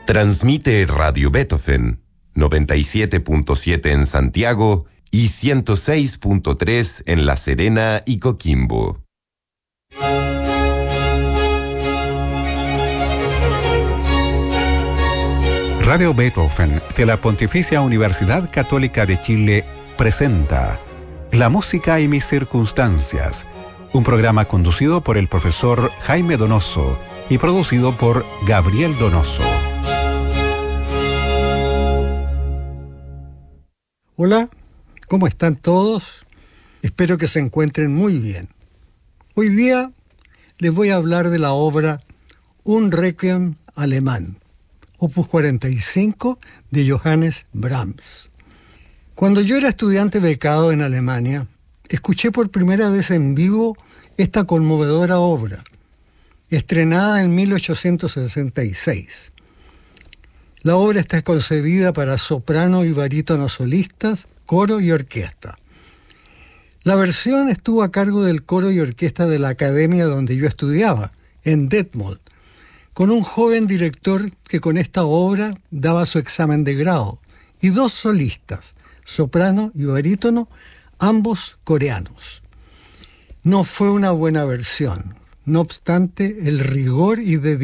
Transmite Radio Beethoven, 97.7 en Santiago y 106.3 en La Serena y Coquimbo. Radio Beethoven de la Pontificia Universidad Católica de Chile presenta La música y mis circunstancias, un programa conducido por el profesor Jaime Donoso y producido por Gabriel Donoso. Hola, ¿cómo están todos? Espero que se encuentren muy bien. Hoy día les voy a hablar de la obra Un Requiem alemán, Opus 45 de Johannes Brahms. Cuando yo era estudiante becado en Alemania, escuché por primera vez en vivo esta conmovedora obra, estrenada en 1866. La obra está concebida para soprano y barítono solistas, coro y orquesta. La versión estuvo a cargo del coro y orquesta de la academia donde yo estudiaba, en Detmold, con un joven director que con esta obra daba su examen de grado, y dos solistas, soprano y barítono, ambos coreanos. No fue una buena versión, no obstante el rigor y dedicación